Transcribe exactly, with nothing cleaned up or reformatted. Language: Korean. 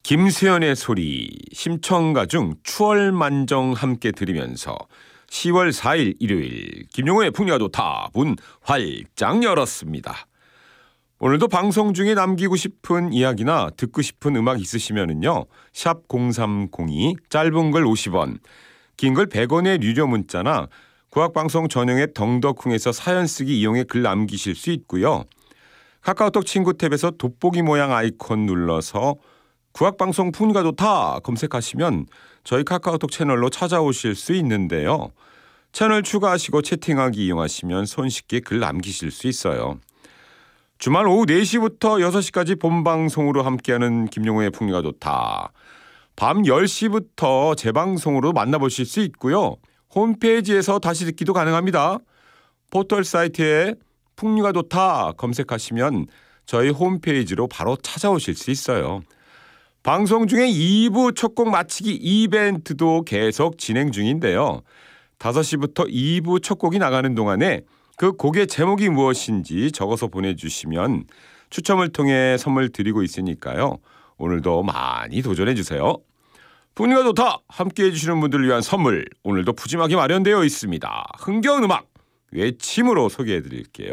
김수현의 소리, 심청가 중 추월만정 함께 들으면서 시월 사일 일요일 김용호의 풍류가 좋다 문 활짝 열었습니다. 오늘도 방송 중에 남기고 싶은 이야기나 듣고 싶은 음악 있으시면은요 샵 공삼공이 짧은 글 오십 원, 긴 글 백 원의 유료 문자나 국악방송 전용의 덩덕쿵에서 사연 쓰기 이용해 글 남기실 수 있고요. 카카오톡 친구 탭에서 돋보기 모양 아이콘 눌러서 국악방송 풍류가 좋다 검색하시면 저희 카카오톡 채널로 찾아오실 수 있는데요. 채널 추가하시고 채팅하기 이용하시면 손쉽게 글 남기실 수 있어요. 주말 오후 네 시부터 여섯 시까지 본방송으로 함께하는 김용호의 풍류가 좋다. 밤 열 시부터 재방송으로 만나보실 수 있고요. 홈페이지에서 다시 듣기도 가능합니다. 포털 사이트에 풍류가 좋다 검색하시면 저희 홈페이지로 바로 찾아오실 수 있어요. 방송 중에 이 부 첫 곡 맞히기 이벤트도 계속 진행 중인데요. 다섯 시부터 이 부 첫 곡이 나가는 동안에 그 곡의 제목이 무엇인지 적어서 보내주시면 추첨을 통해 선물 드리고 있으니까요. 오늘도 많이 도전해주세요. 풍류가 좋다 함께해 주시는 분들을 위한 선물 오늘도 푸짐하게 마련되어 있습니다. 흥겨운 음악 외침으로 소개해 드릴게요.